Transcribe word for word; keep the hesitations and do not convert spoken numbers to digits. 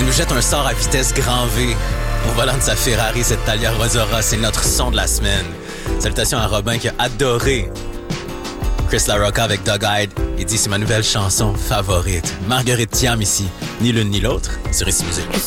Elle nous jette un sort à vitesse grand V. Au volant de sa Ferrari, cette Talia Rosaura, c'est notre son de la semaine. Salutations à Robin qui a adoré Chris LaRocca avec Doug Hyde. Il dit c'est ma nouvelle chanson favorite. Marguerite Thiam ici, ni l'une ni l'autre, sur Ici Musique.